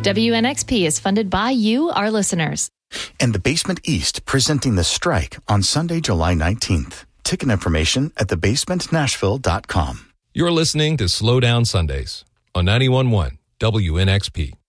WNXP is funded by you, our listeners. And the Basement East presenting The Strike on Sunday, July 19th. Ticket information at thebasementnashville.com. You're listening to Slow Down Sundays on 91.1 WNXP.